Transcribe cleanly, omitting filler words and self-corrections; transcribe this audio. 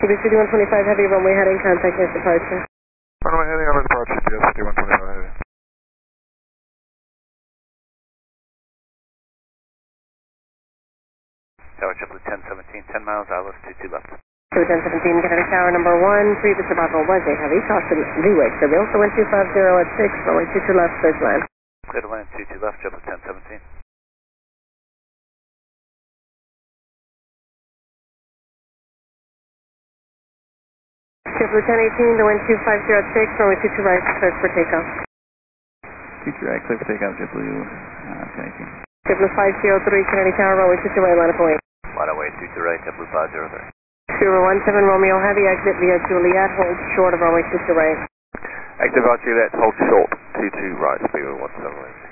CBC 125 Heavy, runway heading, contact next departure. Runway heading on departure, CBC 125 Heavy. Tower JetBlue 1017, 10 miles, ILS 22 left. 1017, Kennedy Tower number 1, previous arrival was a heavy, caution leeway, Seville, so 1250 at 6, runway 22 left, clear to land. Clear to land, 22 left, JetBlue 1017. JetBlue 1018, the wind 250 at 6, runway 22 right, clear for takeoff. 22 right, clear for takeoff, JetBlue 1018. JetBlue 503, Kennedy Tower, runway 22 right, line up away. Line away, 22 right, JetBlue 503. 017 Romeo Heavy, exit via Juliet, hold short of runway 22 right. Active Juliet, hold short, 22 right, speed 178.